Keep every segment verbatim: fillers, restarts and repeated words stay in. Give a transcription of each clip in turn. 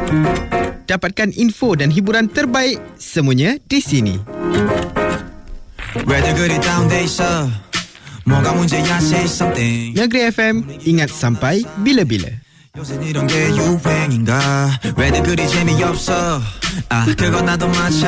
Dapatkan info dan hiburan terbaik semuanya di sini. Negeri F M, ingat sampai bila-bila. 요새 이런 게 유행인가 왜들 그리 재미없어 아 그건 나도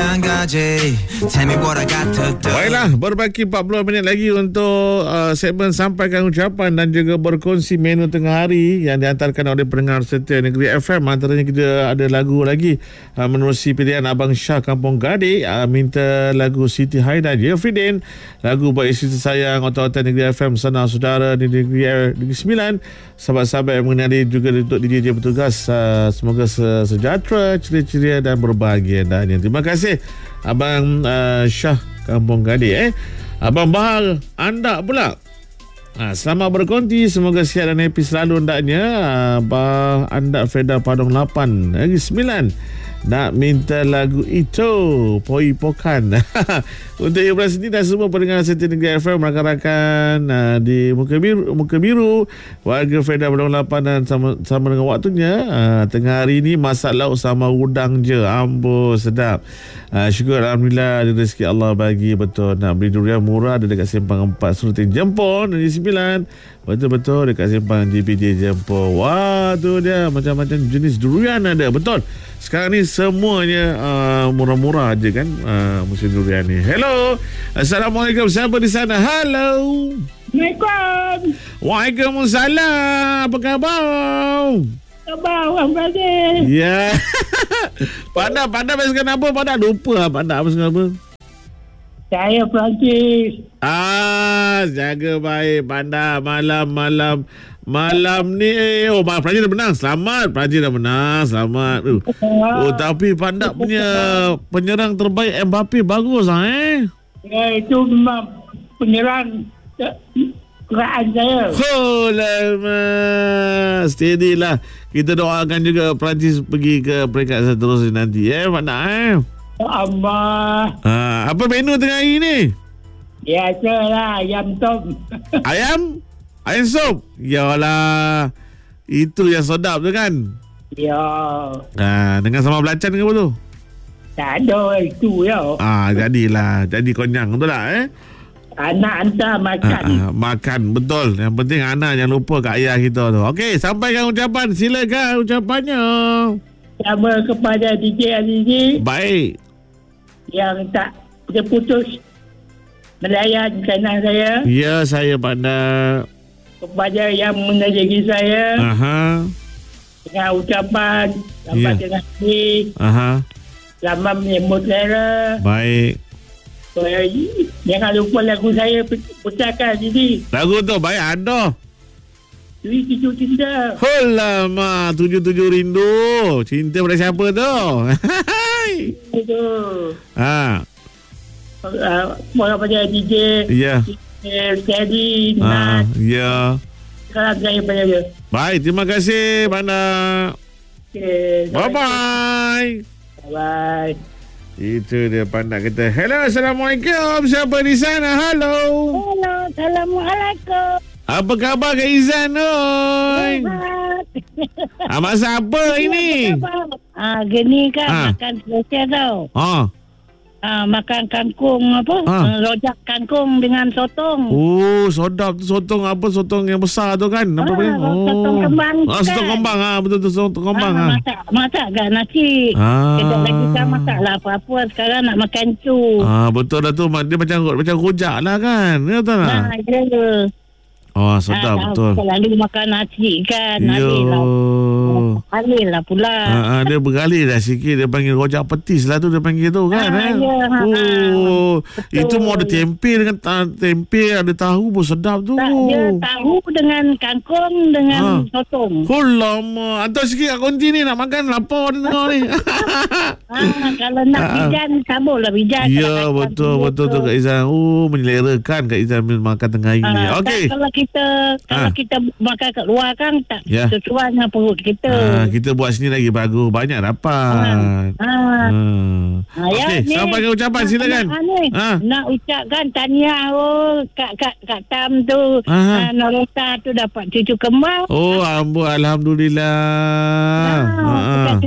마찬가지 Tell me what I got to do. Baiklah, berbaki empat puluh minit lagi untuk uh, segmen sampaikan ucapan dan juga berkongsi menu tengah hari yang dihantarkan oleh pendengar setia Negeri F M. Antaranya kita ada lagu lagi uh, menerusi pilihan Abang Syah Kampung Gadik, uh, minta lagu Siti Haida Jeffrey Din, lagu buat isteri sayang otak-otak Negeri F M, Sana Saudara di Negeri, Negeri sembilan, sahabat-sahabat yang mengenali juga untuk D J bertugas, uh, semoga sejahtera, ceria-ceria dan berbahagia. Dan terima kasih Abang uh, Syah Kampung Gadik. eh. Abang Bahar anda pula, ha, selamat berkonti, semoga sihat dan happy selalu hendaknya. uh, Bah anda Freda Padang lapan Negeri sembilan nak minta lagu itu Poi Pokan untuk Ibrahim sendiri dan semua pendengar setia Negeri F M, rakan-rakan uh, di Muka Biru, Muka Biru, warga Freda Padang lapan, dan sama, sama dengan waktunya uh, tengah hari ini masak lauk sama udang je. Amboi sedap. uh, Syukur Alhamdulillah ada rezeki Allah bagi. Betul, nak beli durian murah ada dekat Simpang empat Surutin Jempol Negeri sembilan. Betul-betul dekat Simpang D P J Jempol. Wah, tu dia macam-macam jenis durian ada. Betul, sekarang ni semuanya uh, murah-murah aja kan, uh, musim durian ni. Hello, Assalamualaikum, siapa di sana? Hello. Assalamualaikum. Waalaikumsalam. Apa khabar? Khabar orang Brazil. Ya. Pandai, pandai pasal apa? Pandai lupa pandai apa pasal apa? Saya Perancis. Ah, jaga baik pandai. Malam-malam Malam ni eh, oh Perancis dah menang. Selamat, Perancis dah menang. Selamat. Uh. Oh, tapi Pandak punya penyerang terbaik Mbappe bagus ah eh. Ya, itu memang penyerang keraan saya. Oh, lama. Steady lah. Kita doakan juga Perancis pergi ke peringkat seterusnya nanti eh, Pandak eh. Allah. Ah, apa menu tengah hari ni? Biasalah, ayam tom. Ayam? Ayam sup? Yalah, itu yang sedap tu kan? Ya. Ah, dengan sambal belacan ke apa tu? Tak ada, itu ya. Ah, jadilah. Jadi konyang tu lah eh. Anak hantar makan. Ah, ah, makan, betul. Yang penting anak jangan lupa kat ayah kita tu. Okey, sampaikan ucapan. Silakan ucapannya. Sama kepada D J Azizi. Baik. Yang tak terputus melayan kanan saya. Ya, saya pandai. Kepada yang menajaki saya. Aha. Dengan ucapan selamat Ya. tengah hari. Aha. Selamat menyambut saya. Baik. So, jangan lupa lagu saya pecahkan ini. Lagu tu baik ada. Tujuh tujuh cinta. Lama tujuh tujuh rindu. Cinta pada siapa tu? Itu. Ha. Uh, Orang pada D J. Ya. Steady. Ah, Nat. ya. Sekarang saya pada dia. Baik, terima kasih Banda. Okay. Bye-bye. Bye. Itu dia Panda kata. Hello, Assalamualaikum. Siapa di sana? Halo. Hello. Assalamualaikum. Apa khabar Kak Izan? Oi. Ah, masak apa ini? Ah, gini kan Ah. makan spesial tau. Ah. Ah, makan kangkung apa? Ah. Ah. Rojak kangkung dengan sotong. Oh, sedap tu sotong apa? Sotong yang besar tu kan? Apa Ah, boleh? sotong kembang Ah, kan. sotong kembang ah, betul tu sotong kembang ah. Ah, masak masak kan nasi. Ah. Kejap lagi kan masaklah apa-apa. Sekarang nak makan tu. Ah, betul dah tu. Dia macam macam rojak lah kan? Ya betul tak? Nah, ya. Oh, sedap Ah, betul. Selalu makan nasi kan. Yo. Nasi lah. Halil lah pula. Ha, ha, dia bergali dah sikit. Dia panggil rojak petis lah tu. Dia panggil tu kan Ah, eh? ya, ha, Oh, betul. itu mau ada tempe dengan ta- tempe, ada tahu pun sedap tu. Tak, dia tahu dengan kangkung dengan Ah. sotong. Oh lama. Hantar sikit kat konti ni. Nak makan lapar ni tengok ni. Ah, kalau nak Ah. bijan, sabarlah bijan. Ya betul betul tu Kak Izan. Oh, menyelerakan Kak Izan makan tengah hari ni. Ah, Okey. Kalau kita kalau Ah. kita makan kat luar kan tak Ya. sesuai dengan perut kita. Ah, kita buat sini lagi bagus. Banyak dapat. Ah. Hmm. Ah, ya, Okey, ni. sampaikan ucapan silakan. Nak, ni, Ah. nak ucapkan tahniah oh Kak Kak Kak Tam tu. Aha. Ah, Norota tu dapat cucu kembar. Oh, ambo alhamdulillah. Ah, Ha. kita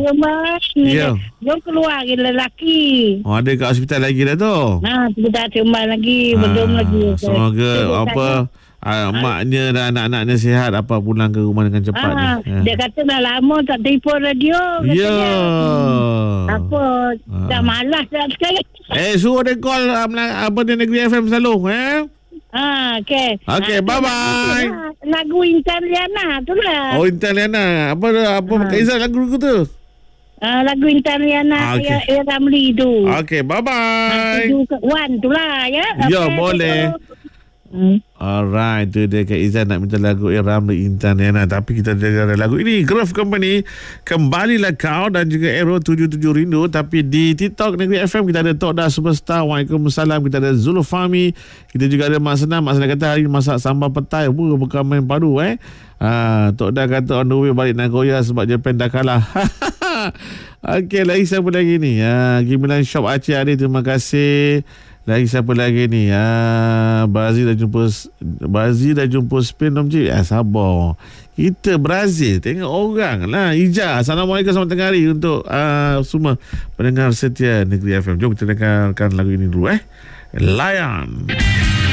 rumah. Ya. Jom keluar ke lelaki. Oh, ada kat hospital lagi dah tu. Ha, kita terima lagi, belum Ah, lagi. Semoga apa ah, maknya dan anak-anaknya sihat, apa pulang ke rumah dengan cepat Ah, ni. Ya. dia kata dah lama tak telefon radio. Ya. Apa? Ah. Dah malas dah sekarang. Eh, suruh dia call um, apa dia Negeri F M selalu, eh? Ah, okey. Okey, Ah, bye-bye. Lagu Intan Liana tu lah. Oh, Intan Liana. Apa apa Ah. Kak Izzat lagu tu? Ah, lagu Intan Ah, Liana okey. okay. Ramli tu. Okey, bye-bye. Tujuh ke Wan tu lah ya. Ya, Okey, boleh. Hmm. Alright, tu dia Kak Izzat nak minta lagu Iram di Intan Liana. Tapi kita dengar lagu ini. Grove Company, Kembalilah Kau, dan juga Aero tujuh tujuh Rindu. Tapi di TikTok Negeri F M kita ada Tok Dah Superstar. Waalaikumsalam. Kita ada Zulu Fahmi. Kita juga ada Mak Senam. Mak Senam kata hari ni masak sambal petai. Wah, bukan main padu eh. Ha, Tok Dah kata on the way balik Nagoya sebab Japan dah kalah. Okey, lagi siapa lagi ni? Ha, Gimilan Shop Aceh Adi, terima kasih. Lagi siapa lagi ni? Ah, Brazil dah jumpa Brazil dah jumpa Spain dong cik. Ah, sabar. Kita Brazil tengok orang lah. Ija, Assalamualaikum, selamat tengah hari untuk uh, semua pendengar setia Negeri F M. Jom kita dengarkan lagu ini dulu eh. Lion.